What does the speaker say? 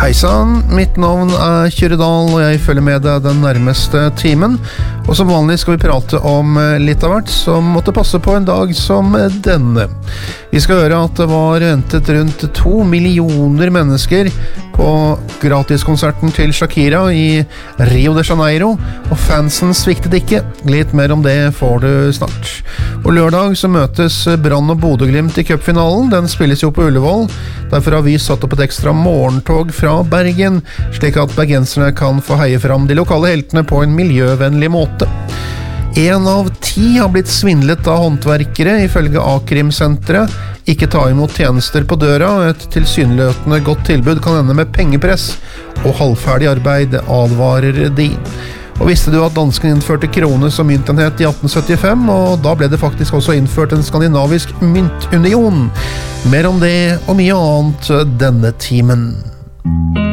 Hei sann, mitt navn Kyrre Dahl, og jeg følger med deg den nærmeste timen. Og som vanlig skal vi prate om litt av hvert som måtte passe på en dag som denne. Vi skal høre at det var ventet rundt 2 millioner mennesker på gratiskonserten til Shakira i Rio de Janeiro, og fansen sviktet ikke. Litt mer om det får du snart. Og lørdag så møtes Brann og Bodø/Glimt i cupfinalen. Den spilles jo på Ullevål. Derfor har vi satt opp et ekstra morgentog fra Bergen, slik at bergenserne kan få heie fram de lokale heltene på en miljøvennlig måte. 1 av 10 har blitt svindlet av håndverkere, ifølge A-krimsenteret. Ikke ta imot tjenester på døra. Et tilsynelatende godt tilbud kan ende med pengepress og halvferdig arbeid, advarer de. Og visste du at dansken innførte krone som myntenhet i 1875, og da ble det faktisk også innført en skandinavisk myntunion. Mer om det og mye annet denne timen.